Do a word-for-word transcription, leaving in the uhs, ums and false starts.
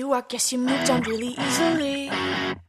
you, I guess you moved on really easily.